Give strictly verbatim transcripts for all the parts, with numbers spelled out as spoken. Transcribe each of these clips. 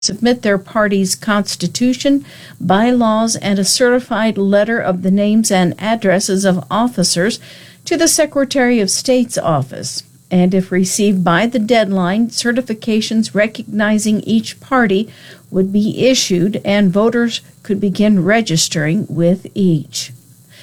submit their party's constitution, bylaws, and a certified letter of the names and addresses of officers to the Secretary of State's office. And if received by the deadline, certifications recognizing each party would be issued and voters could begin registering with each.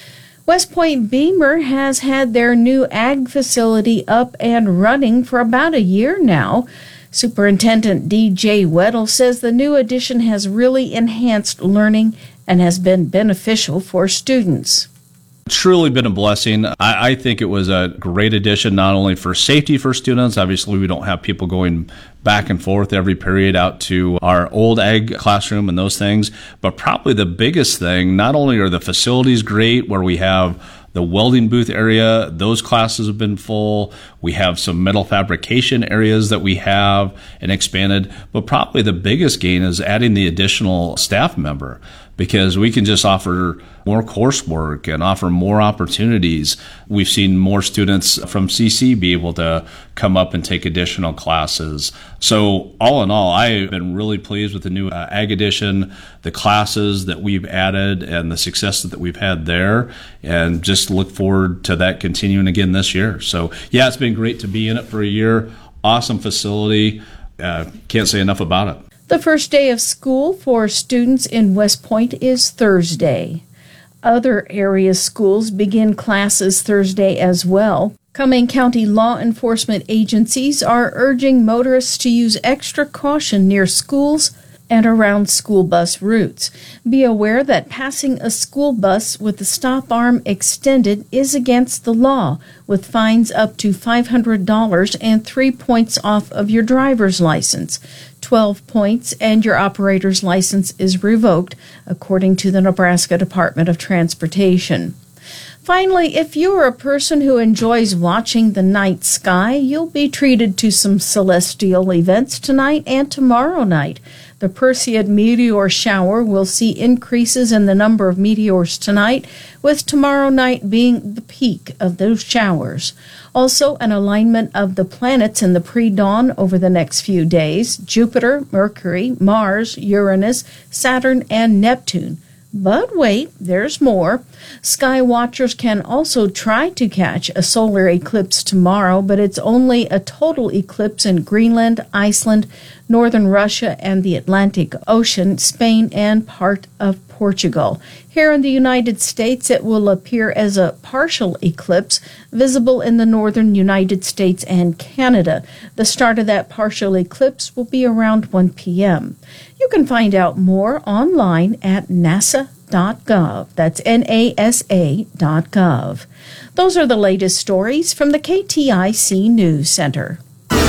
West Point Beamer has had their new ag facility up and running for about a year now. Superintendent D J Weddle says the new addition has really enhanced learning and has been beneficial for students. Truly been a blessing. I, I think it was a great addition, not only for safety for students. Obviously, we don't have people going back and forth every period out to our old ag classroom and those things, but probably the biggest thing, not only are the facilities great where we have the welding booth area, those classes have been full. We have some metal fabrication areas that we have and expanded, but probably the biggest gain is adding the additional staff member, because we can just offer more coursework and offer more opportunities. We've seen more students from C C be able to come up and take additional classes. So all in all, I've been really pleased with the new uh, Ag Edition, the classes that we've added and the success that we've had there, and just look forward to that continuing again this year. So yeah, it's been great to be in it for a year. Awesome facility. Uh, can't say enough about it. The first day of school for students in West Point is Thursday. Other area schools begin classes Thursday as well. Cumming County law enforcement agencies are urging motorists to use extra caution near schools and around school bus routes. Be aware that passing a school bus with the stop arm extended is against the law, with fines up to five hundred dollars and three points off of your driver's license. twelve points and your operator's license is revoked, according to the Nebraska Department of Transportation. Finally, if you're a person who enjoys watching the night sky, you'll be treated to some celestial events tonight and tomorrow night. The Perseid meteor shower will see increases in the number of meteors tonight, with tomorrow night being the peak of those showers. Also, an alignment of the planets in the pre-dawn over the next few days: Jupiter, Mercury, Mars, Uranus, Saturn, and Neptune. But wait, there's more. Sky watchers can also try to catch a solar eclipse tomorrow, but it's only a total eclipse in Greenland, Iceland, northern Russia, and the Atlantic Ocean, Spain, and part of Portugal. Here in the United States, it will appear as a partial eclipse, visible in the northern United States and Canada. The start of that partial eclipse will be around one p.m. You can find out more online at nasa dot gov. That's N A S A dot gov. Those are the latest stories from the K T I C News Center.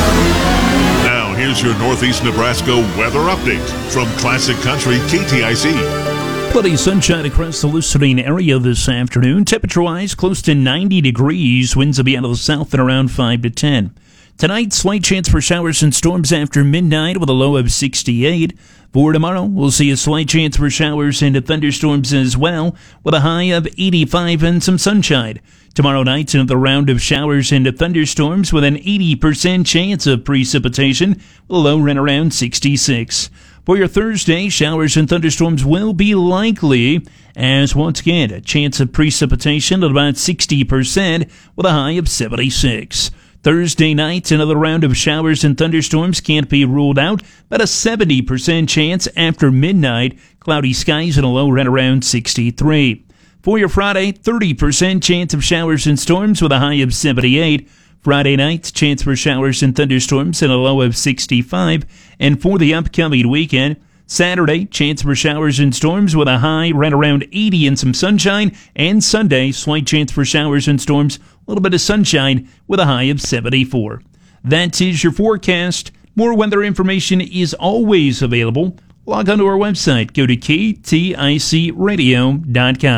Now, here's your Northeast Nebraska weather update from Classic Country K T I C. Plenty of sunshine across the Lucerne area this afternoon. Temperature-wise, close to ninety degrees. Winds will be out of the south at around five to ten. Tonight, slight chance for showers and storms after midnight with a low of sixty-eight. For tomorrow, we'll see a slight chance for showers and thunderstorms as well, with a high of eighty-five and some sunshine. Tomorrow night's another round of showers and thunderstorms with an eighty percent chance of precipitation, with a low right around sixty-six. For your Thursday, showers and thunderstorms will be likely, as once again, a chance of precipitation at about sixty percent, with a high of seventy-six. Thursday night, another round of showers and thunderstorms can't be ruled out, but a seventy percent chance after midnight. Cloudy skies and a low right around sixty-three. For your Friday, thirty percent chance of showers and storms with a high of seventy-eight. Friday night, chance for showers and thunderstorms and a low of sixty-five. And for the upcoming weekend, Saturday, chance for showers and storms with a high right around eighty and some sunshine. And Sunday, slight chance for showers and storms, a little bit of sunshine with a high of seventy-four. That is your forecast. More weather information is always available. Log on to our website. Go to K T I C radio dot com.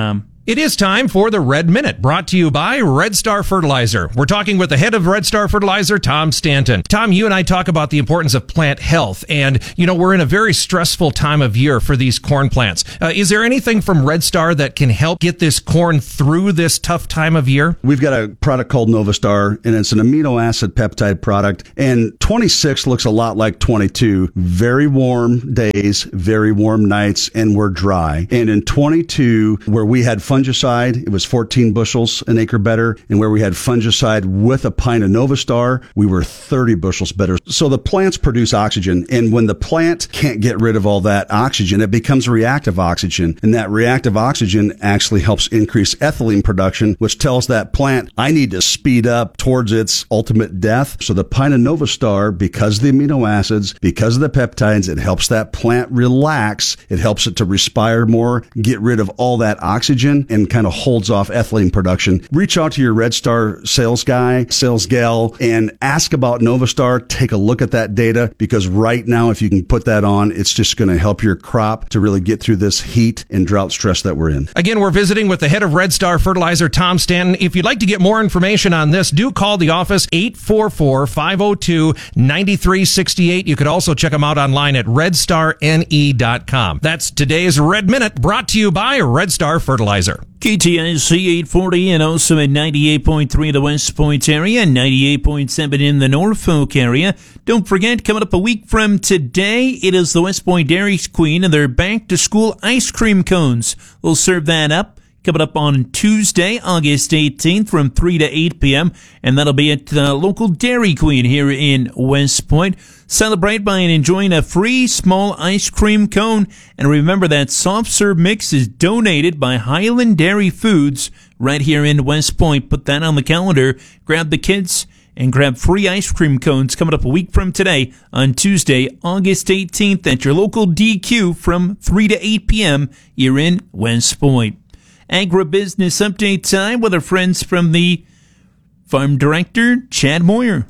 It is time for the Red Minute, brought to you by Red Star Fertilizer. We're talking with the head of Red Star Fertilizer, Tom Stanton. Tom, you and I talk about the importance of plant health, and, you know, we're in a very stressful time of year for these corn plants. Uh, is there anything from Red Star that can help get this corn through this tough time of year? We've got a product called Novastar, and it's an amino acid peptide product, and twenty-six looks a lot like twenty-two. Very warm days, very warm nights, and we're dry. And in twenty-two, where we had fungicide, it was fourteen bushels an acre better. And where we had fungicide with a pint of Novastar, we were thirty bushels better. So the plants produce oxygen. And when the plant can't get rid of all that oxygen, it becomes reactive oxygen. And that reactive oxygen actually helps increase ethylene production, which tells that plant, I need to speed up towards its ultimate death. So the pint of Novastar, because of the amino acids, because of the peptides, it helps that plant relax. It helps it to respire more, get rid of all that oxygen, and kind of holds off ethylene production. Reach out to your Red Star sales guy, sales gal, and ask about Novastar. Take a look at that data, because right now, if you can put that on, it's just going to help your crop to really get through this heat and drought stress that we're in. Again, we're visiting with the head of Red Star Fertilizer, Tom Stanton. If you'd like to get more information on this, do call the office, eight four four, five oh two, nine three six eight. You could also check them out online at red star n e dot com. That's today's Red Minute, brought to you by Red Star Fertilizer. K T I C eight forty and also at ninety-eight point three in the West Point area, ninety-eight point seven in the Norfolk area. Don't forget, coming up a week from today, it is the West Point Dairy Queen and their back to school ice cream cones. We'll serve that up coming up on Tuesday, August eighteenth from three to eight p.m. And that'll be at the local Dairy Queen here in West Point. Celebrate by enjoying a free small ice cream cone. And remember that soft serve mix is donated by Highland Dairy Foods right here in West Point. Put that on the calendar. Grab the kids and grab free ice cream cones coming up a week from today on Tuesday, August eighteenth at your local D Q from three to eight p.m. here in West Point. Agribusiness update time with our friends from the Farm Director, Chad Moyer.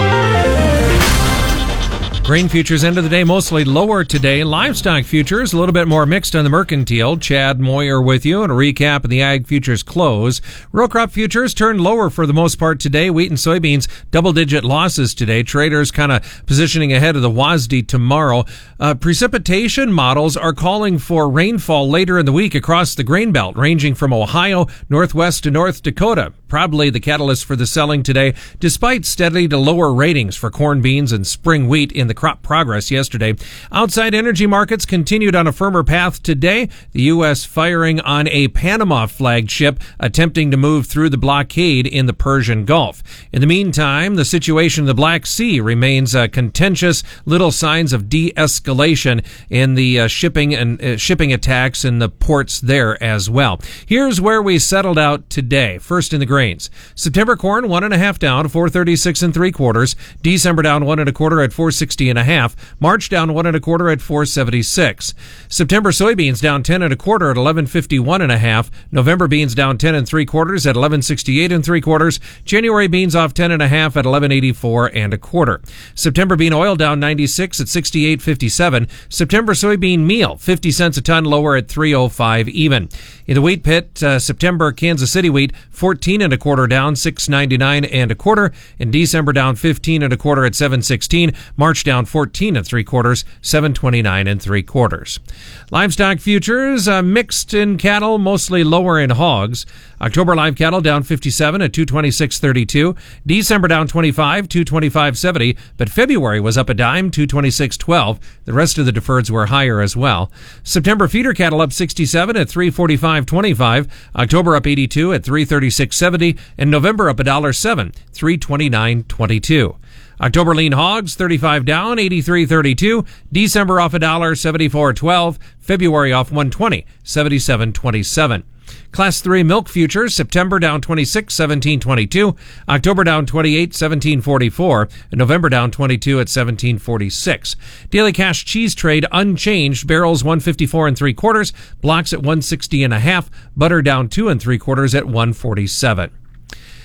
Grain futures end of the day mostly lower today. Livestock futures a little bit more mixed on the mercantile. Chad Moyer with you and a recap of the ag futures close. Row crop futures turned lower for the most part today. Wheat and soybeans double-digit losses today. Traders kind of positioning ahead of the W A S D tomorrow. Uh, precipitation models are calling for rainfall later in the week across the grain belt, ranging from Ohio, northwest to North Dakota. Probably the catalyst for the selling today, despite steadily to lower ratings for corn, beans, and spring wheat in the crop progress yesterday. Outside energy markets continued on a firmer path today. The U S firing on a Panama flagged ship attempting to move through the blockade in the Persian Gulf. In the meantime, the situation in the Black Sea remains uh, contentious. Little signs of de-escalation in the uh, shipping and uh, shipping attacks in the ports there as well. Here's where we settled out today. First in the grains. September corn one and a half down, four thirty-six and three quarters. December down one and a quarter at four sixty and a half. March down one and a quarter at four seventy-six. September soybeans down ten and a quarter at eleven fifty-one and a half. November beans down ten and three quarters at eleven sixty-eight and three quarters. January beans off ten and a half at eleven eighty-four and a quarter. September bean oil down ninety-six at sixty-eight fifty-seven. September soybean meal fifty cents a ton lower at three oh five even. In the wheat pit, uh, September Kansas City wheat fourteen and a quarter down six ninety-nine and a quarter. In December down fifteen and a quarter at seven sixteen. March down fourteen and three quarters, seven twenty-nine and three quarters. Livestock futures uh, mixed in cattle, mostly lower in hogs. October live cattle down fifty-seven at two twenty-six thirty-two. December down twenty-five, two twenty-five seventy. But February was up a dime, two twenty-six twelve. The rest of the deferreds were higher as well. September feeder cattle up sixty-seven at three forty-five twenty-five. October up eighty-two at three thirty-six seventy. And November up a dollar seven, three twenty-nine twenty-two. October lean hogs, thirty-five down, eighty-three thirty-two. December off a dollar, seventy-four twelve. February off one twenty, seventy-seven twenty-seven. Class three milk futures, September down twenty-six, seventeen twenty-two. October down twenty-eight, seventeen forty-four. And November down twenty-two at seventeen forty-six. Daily cash cheese trade unchanged. Barrels one fifty-four and three quarters. Blocks at one sixty and a half. Butter down two and three quarters at one forty-seven.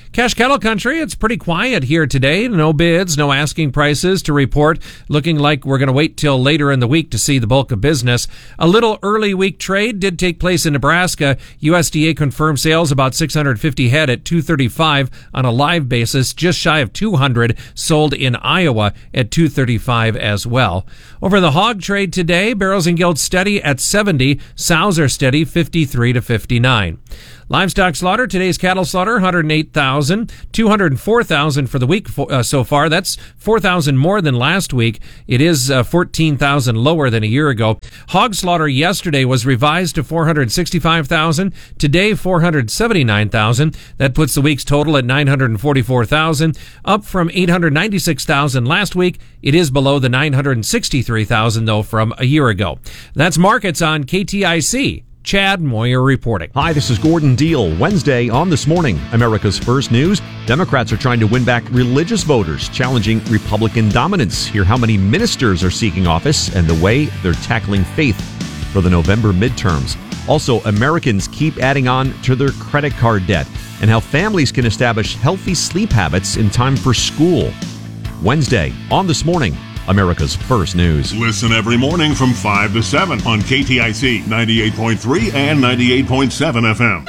Cash cattle country, it's pretty quiet here today. No bids, no asking prices to report. Looking like we're going to wait till later in the week to see the bulk of business. A little early week trade did take place in Nebraska. U S D A confirmed sales about six hundred fifty head at two thirty-five on a live basis, just shy of two hundred sold in Iowa at two thirty-five as well. Over the hog trade today, barrels and gilts steady at seventy, sows are steady fifty-three to fifty-nine. Livestock slaughter, today's cattle slaughter, one hundred eight thousand, two hundred four thousand for the week uh, so far. That's four thousand more than last week. It is uh, fourteen thousand lower than a year ago. Hog slaughter yesterday was revised to four hundred sixty-five thousand. Today, four hundred seventy-nine thousand. That puts the week's total at nine hundred forty-four thousand, up from eight hundred ninety-six thousand last week. It is below the nine hundred sixty-three thousand, though, from a year ago. That's markets on K T I C. Chad Moyer reporting. Hi, this is Gordon Deal. Wednesday on This Morning, America's First News. Democrats are trying to win back religious voters, challenging Republican dominance. Hear how many ministers are seeking office and the way they're tackling faith for the November midterms. Also, Americans keep adding on to their credit card debt and how families can establish healthy sleep habits in time for school. Wednesday on This Morning, America's First News. Listen every morning from five to seven on K T I C ninety-eight point three and ninety-eight point seven F M.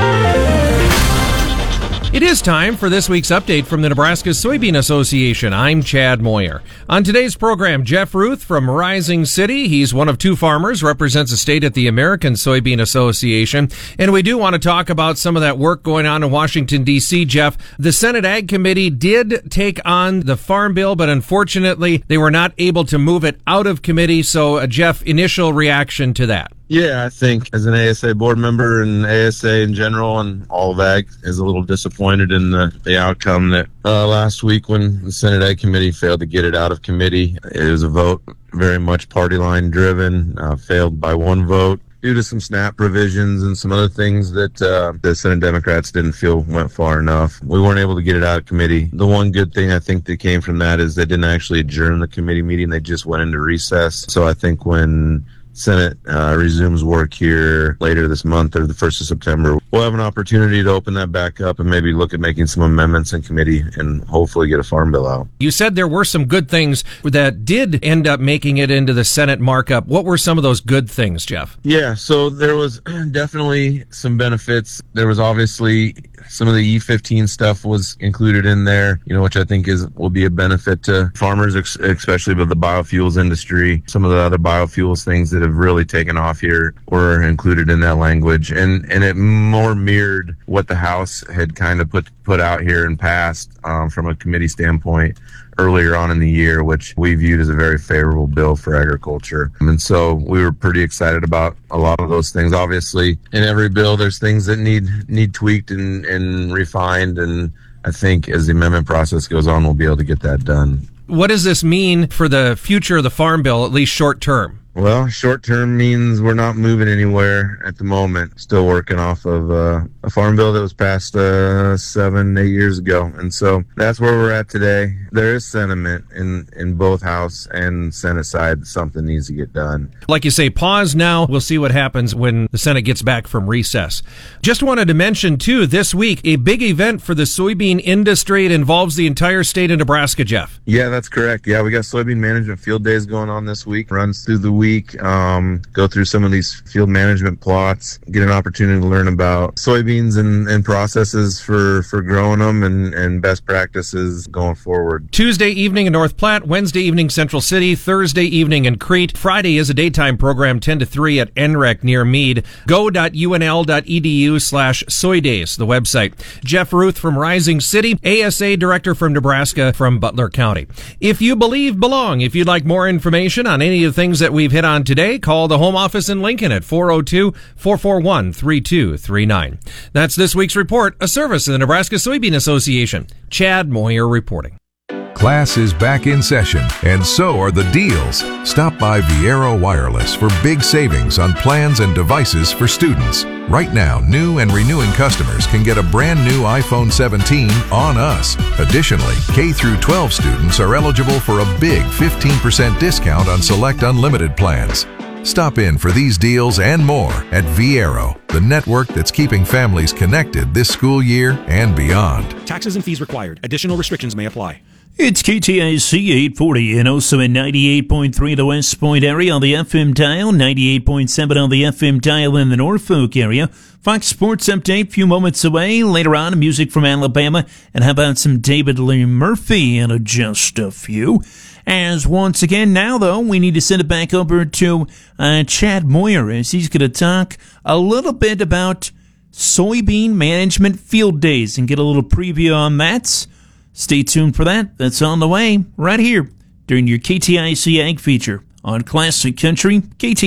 It is time for this week's update from the Nebraska Soybean Association. I'm Chad Moyer. On today's program, Jeff Ruth from Rising City. He's one of two farmers, represents a state at the American Soybean Association. And we do want to talk about some of that work going on in Washington, D C, Jeff. The Senate Ag Committee did take on the Farm Bill, but unfortunately, they were not able to move it out of committee. So, uh, Jeff, initial reaction to that? Yeah, I think as an A S A board member and A S A in general and all of Ag is a little disappointed in the, the outcome that uh, last week when the Senate Ag Committee failed to get it out of committee. It was a vote very much party line driven, uh, failed by one vote due to some SNAP provisions and some other things that uh, the Senate Democrats didn't feel went far enough. We weren't able to get it out of committee. The one good thing I think that came from that is they didn't actually adjourn the committee meeting. They just went into recess. So I think when Senate uh, resumes work here later this month or the first of September, we'll have an opportunity to open that back up and maybe look at making some amendments in committee and hopefully get a farm bill out. You said there were some good things that did end up making it into the Senate markup. What were some of those good things, Jeff? Yeah, so there was definitely some benefits. There was obviously some of the E fifteen stuff was included in there, you know, which I think is will be a benefit to farmers, especially with the biofuels industry. Some of the other biofuels things that have really taken off here were included in that language, and and it more mirrored what the House had kind of put put out here and passed um, from a committee standpoint earlier on in the year, which we viewed as a very favorable bill for agriculture. And so we were pretty excited about a lot of those things. Obviously, in every bill, there's things that need need tweaked and, and refined, and I think as the amendment process goes on, we'll be able to get that done. What does this mean for the future of the Farm Bill, at least short term? Well, short term means we're not moving anywhere at the moment. Still working off of uh, a farm bill that was passed uh, seven, eight years ago. And so that's where we're at today. There is sentiment in, in both House and Senate side that something needs to get done. Like you say, pause now. We'll see what happens when the Senate gets back from recess. Just wanted to mention, too, this week, a big event for the soybean industry. It involves the entire state of Nebraska, Jeff. Yeah, that's correct. Yeah, we got soybean management field days going on this week. Runs through the week. Um, go through some of these field management plots, get an opportunity to learn about soybeans and, and processes for, for growing them and, and best practices going forward. Tuesday evening in North Platte, Wednesday evening Central City, Thursday evening in Crete. Friday is a daytime program ten to three at N R E C near Meade. go.unl.edu slash soydays, the website. Jeff Ruth from Rising City, A S A Director from Nebraska from Butler County. If you believe, belong. If you'd like more information on any of the things that we've hit on today, call the home office in Lincoln at four oh two, four four one, three two three nine. That's this week's report, a service of the Nebraska Soybean Association. Chad Moyer reporting. Class is back in session, and so are the deals. Stop by Viero Wireless for big savings on plans and devices for students. Right now, new and renewing customers can get a brand new iPhone seventeen on us. Additionally, K through twelve students are eligible for a big fifteen percent discount on select unlimited plans. Stop in for these deals and more at Viero, the network that's keeping families connected this school year and beyond. Taxes and fees required. Additional restrictions may apply. It's K T I C eight forty and also at ninety-eight point three in the West Point area on the F M dial, ninety-eight point seven on the F M dial in the Norfolk area. Fox Sports Update, few moments away. Later on, music from Alabama. And how about some David Lee Murphy in just a few? As once again, now though, we need to send it back over to uh, Chad Moyer as he's going to talk a little bit about soybean management field days and get a little preview on that. Stay tuned for that. That's on the way right here during your K T I C Ag feature on Classic Country K T.